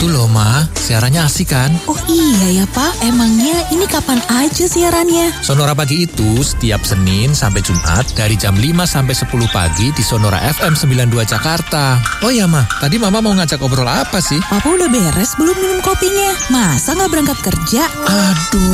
Itu loh, Ma. Siarannya asik kan? Oh iya ya, Pak. Emangnya ini kapan aja siarannya? Sonora Pagi itu setiap Senin sampai Jumat dari jam 5 sampai 10 pagi di Sonora FM 92 Jakarta. Oh iya, Ma. Tadi Mama mau ngajak ngobrol apa sih? Papa udah beres belum minum kopinya? Masa nggak berangkat kerja? Aduh.